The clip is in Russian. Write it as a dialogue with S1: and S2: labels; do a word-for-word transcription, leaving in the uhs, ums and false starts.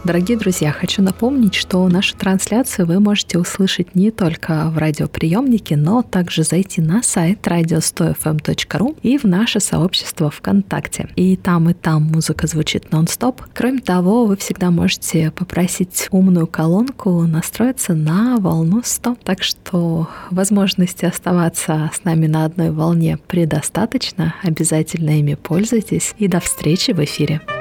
S1: Дорогие друзья, хочу напомнить, что нашу трансляцию вы можете услышать не только в радиоприемнике, но также зайти на сайт радио сто эф эм точка ру и в наше сообщество ВКонтакте. И там, и там музыка звучит нон-стоп. Кроме того, вы всегда можете попросить умную колонку настроиться на волну сто. Так что возможности оставаться с нами на одной волне предостаточно. Обязательно ими пользуйтесь. И до встречи в эфире.